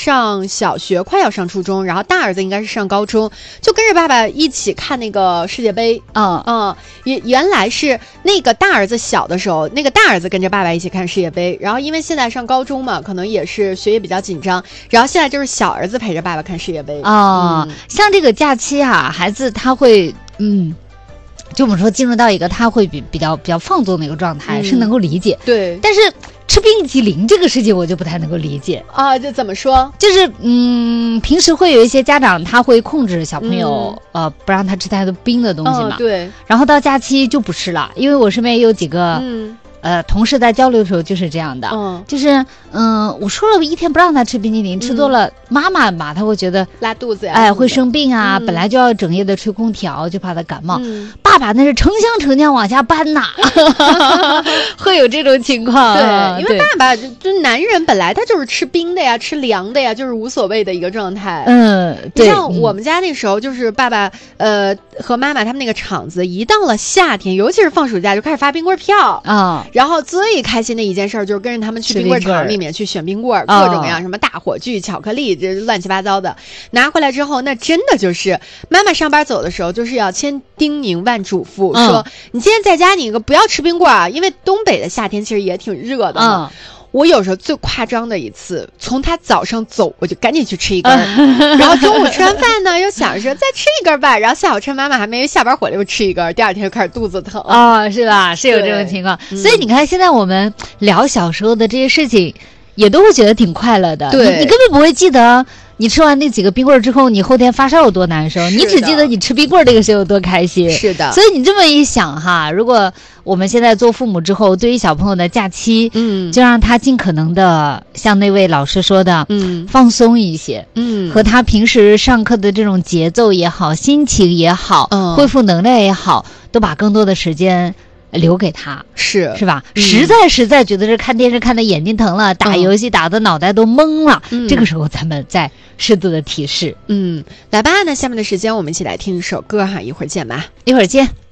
上小学，快要上初中，然后大儿子应该是上高中，就跟着爸爸一起看那个世界杯。原来是那个大儿子小的时候，那个大儿子跟着爸爸一起看世界杯，然后因为现在上高中嘛，可能也是学业比较紧张，然后现在就是小儿子陪着爸爸看世界杯。 像这个假期啊，孩子他会就我们说进入到一个他会比较放纵的一个状态，是能够理解。 对，但是吃冰淇淋这个事情我就不太能够理解啊。这怎么说？ 就是平时会有一些家长他会控制小朋友不让他吃太多冰的东西嘛。 对。 然后到假期就不吃了，因为我身边也有几个同事在交流的时候就是这样的。就是我说了一天不让他吃冰淇淋，吃多了妈妈嘛他会觉得拉肚子呀， 会生病啊。本来就要整夜的吹空调，就怕他感冒。爸爸那是成箱成箱往下搬呐。会有这种情况。 对，因为爸爸就男人本来他就是吃冰的呀，吃凉的呀，就是无所谓的一个状态。 对。 像我们家那时候就是爸爸和妈妈他们那个厂子一到了夏天，尤其是放暑假就开始发冰棍票然后最开心的一件事就是跟着他们去冰棍厂里面去选冰棍，各种各样什么大火炬、巧克力，这乱七八糟的拿回来之后，那真的就是妈妈上班走的时候就是要千叮咛万嘱咐说你今天在家你不要吃冰棍啊，因为东北的夏天其实也挺热的嘛。我有时候最夸张的一次，从他早上走我就赶紧去吃一根然后中午吃完饭呢又想着再吃一根吧，然后下午趁妈妈还没下班回来又吃一根，第二天就开始肚子疼是吧？是有这种情况。所以你看现在我们聊小时候的这些事情也都会觉得挺快乐的。 对， 你根本不会记得你吃完那几个冰棍之后你后天发烧有多难受，你只记得你吃冰棍这个时候有多开心。 是的。 所以你这么一想哈，如果我们现在做父母之后，对于小朋友的假期就让他尽可能的像那位老师说的放松一些和他平时上课的这种节奏也好，心情也好恢复能量也好，都把更多的时间留给他。是吧？实在觉得这看电视看的眼睛疼了，打游戏打的脑袋都懵了，这个时候咱们再适度的提示。 来吧，那下面的时间我们一起来听一首歌哈，一会儿见吧。 一会儿见。